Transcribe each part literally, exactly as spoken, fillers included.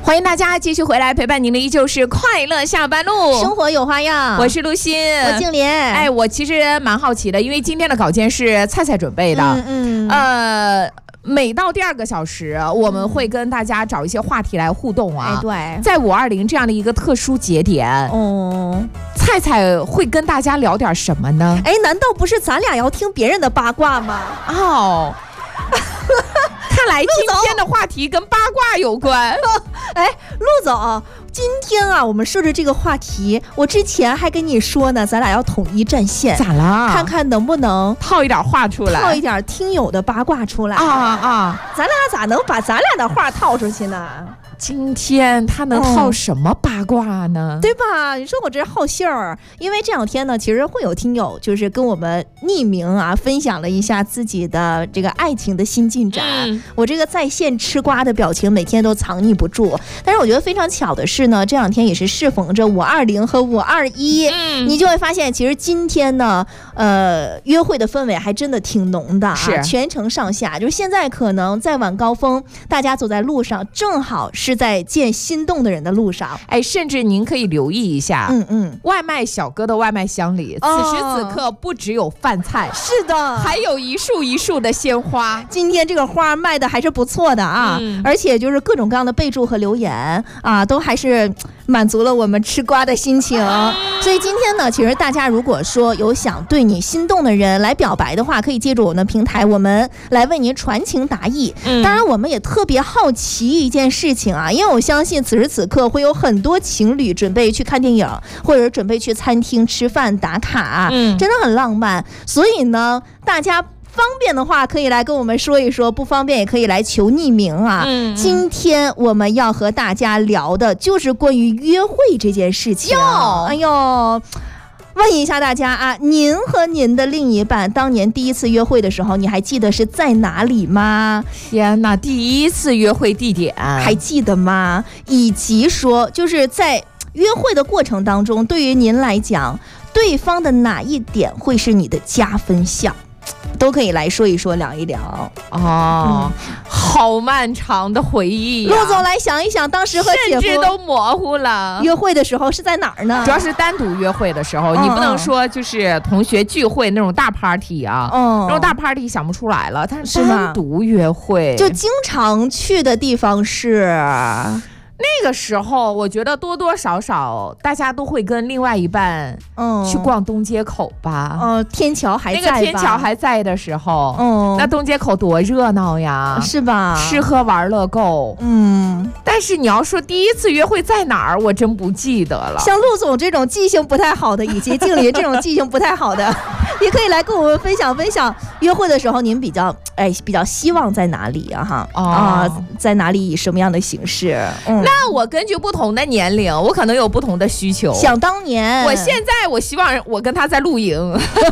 欢迎大家继续回来陪伴您的依旧是快乐下班路， 生活有花样。 我是陆欣， 我静莲。 哎，我其实蛮好奇的，因为今天的稿件是菜菜准备的， 嗯嗯， 呃。每到第二个小时，我们会跟大家找一些话题来互动啊。 哎，对， 在五二零这样的一个特殊节点， 哦， 菜菜会跟大家聊点什么呢？ 哎，难道不是咱俩要听别人的八卦吗？ 哦。看来今天的话题跟八卦有关。 哎，陆总，今天啊，我们设置这个话题，我之前还跟你说呢，咱俩要统一战线。 咋了？ 看看能不能套一点话出来， 套一点听友的八卦出来啊啊！ 咱俩咋能把咱俩的话套出去呢？ 今天他能套什么八卦呢？ 嗯、对吧？你说我这好信儿，因为这两天呢，其实会有听友就是跟我们匿名啊分享了一下自己的这个爱情的新进展。嗯、我这个在线吃瓜的表情每天都藏匿不住。但是我觉得非常巧的是呢，这两天也是适逢着五二零和五二一，嗯，你就会发现其实今天呢，呃，约会的氛围还真的挺浓的啊， 是全程上下。就是现在可能在晚高峰，大家走在路上，正好是。是在见心动的人的路上， 哎，甚至您可以留意一下， 嗯嗯， 外卖小哥的外卖箱里，哦、此时此刻不只有饭菜， 是的， 还有一束一束的鲜花。 今天这个花卖的还是不错的啊，嗯、而且就是各种各样的备注和留言啊，都还是满足了我们吃瓜的心情。嗯、所以今天呢，其实大家如果说有想对你心动的人来表白的话，可以借助我们的平台，我们来为您传情达意。嗯、当然，我们也特别好奇一件事情。啊，因为我相信此时此刻会有很多情侣准备去看电影，或者准备去餐厅吃饭打卡，嗯，真的很浪漫。所以呢，大家方便的话可以来跟我们说一说，不方便也可以来求匿名啊。嗯，今天我们要和大家聊的就是关于约会这件事情。哎呦。问一下大家啊，您和您的另一半当年第一次约会的时候，你还记得是在哪里吗？ 天哪，第一次约会地点还记得吗？以及说就是在约会的过程当中，对于您来讲，对方的哪一点会是你的加分项？都可以来说一说，聊一聊哦、嗯，好漫长的回忆、啊。 陆总来想一想，当时和姐夫甚至都模糊了。 约会的时候是在哪儿呢？ 主要是单独约会的时候，嗯、你不能说就是同学聚会那种大 party 啊，嗯，那种大 party 想不出来了。但是单独约会， 就经常去的地方是。 那个时候我觉得多多少少大家都会跟另外一半嗯去逛东街口吧， 嗯、呃，天桥还在吧， 那个天桥还在的时候，嗯，那东街口多热闹呀， 是吧？ 吃喝玩乐够，嗯。但是你要说第一次约会在哪儿，我真不记得了。 像陆总这种记性不太好的，以及静林这种记性不太好的，也可以来跟我们分享分享约会的时候您比较哎比较希望在哪里啊哈、哦、啊在哪里以什么样的形式？嗯。 那我根据不同的年龄，我可能有不同的需求。 想当年， 我现在我希望我跟他在露营，一坐坐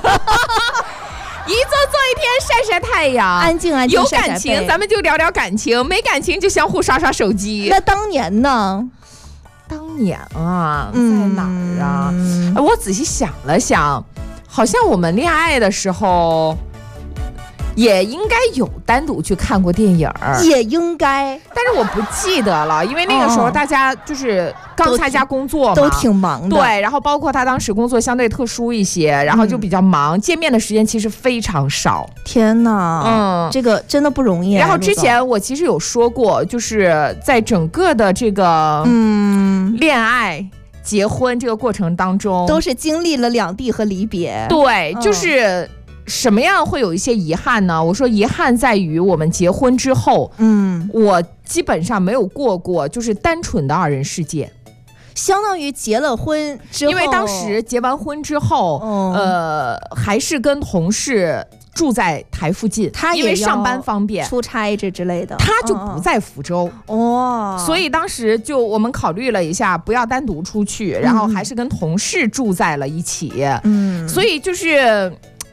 一天，晒晒太阳， 安静安静。 有感情晒晒咱们就聊聊感情，没感情就相互刷刷手机。 那当年呢？ 当年啊，在哪儿啊、嗯？我仔细想了想，好像我们恋爱的时候。也应该有单独去看过电影， 也应该， 但是我不记得了，因为那个时候大家就是刚参加工作嘛， 都挺忙的。 对，然后包括他当时工作相对特殊一些，然后就比较忙，嗯、见面的时间其实非常少。 天哪，嗯，这个真的不容易。 然后之前我其实有说过，就是在整个的这个嗯恋爱。结婚这个过程当中， 都是经历了两地和离别。 对，就是。嗯什么样会有一些遗憾呢？我说遗憾在于我们结婚之后，嗯，我基本上没有过过就是单纯的二人世界， 相当于结了婚之后， 因为当时结完婚之后，嗯、呃，还是跟同事。住在台附近，他因为上班方便， 出差这之类的， 他就不在福州哦，所以当时就我们考虑了一下，不要单独出去，然后还是跟同事住在了一起，嗯，所以就是